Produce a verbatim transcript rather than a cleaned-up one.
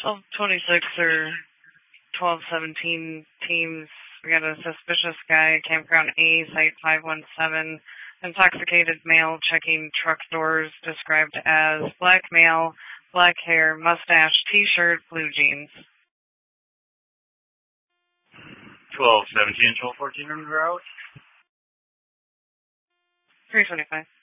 twelve twenty-six or twelve seventeen teams. We got a suspicious guy, campground A, site five one seven. Intoxicated male checking truck doors, described as black male, black hair, mustache, t-shirt, blue jeans. twelve seventeen and twelve fourteen on the route. three twenty-five.